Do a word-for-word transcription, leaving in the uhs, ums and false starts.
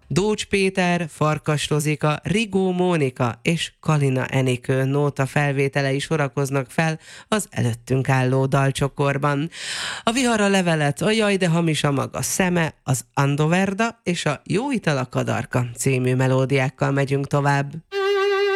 Dócs Péter, Farkas Rozika, Rigó Mónika és Kalina Enikő nóta felvételei sorakoznak fel az előttünk álló dalcsokorban. A Vihar a levelet, a Jaj, de hamis a maga szeme, az Andoverda és a Jó ital a kadarka című melódiákkal megyünk tovább.